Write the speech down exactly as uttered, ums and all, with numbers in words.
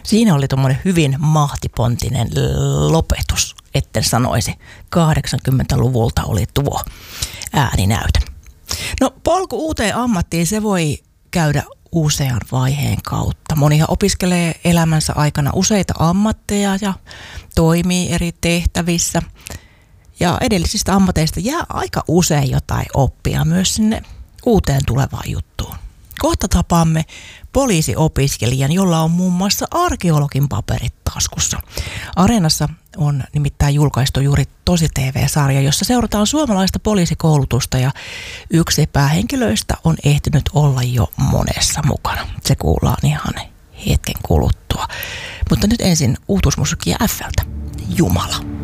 Siinä oli tuommoinen hyvin mahtipontinen lopetus, etten sanoisi. kahdeksankymmentäluvulta oli tuo ääninäyte. No polku uuteen ammattiin, se voi käydä usean vaiheen kautta. Monihan opiskelee elämänsä aikana useita ammatteja ja toimii eri tehtävissä. Ja edellisistä ammateista jää aika usein jotain oppia myös sinne uuteen tulevaan juttuun. Kohta tapaamme poliisiopiskelijan, jolla on muun muassa arkeologin paperit taskussa. Areenassa on nimittäin julkaistu juuri Tosi T V-sarja, jossa seurataan suomalaista poliisikoulutusta ja yksi päähenkilöistä on ehtinyt olla jo monessa mukana. Se kuullaan ihan hetken kuluttua. Mutta nyt ensin uutuusmusiikkia F:ltä. Jumala.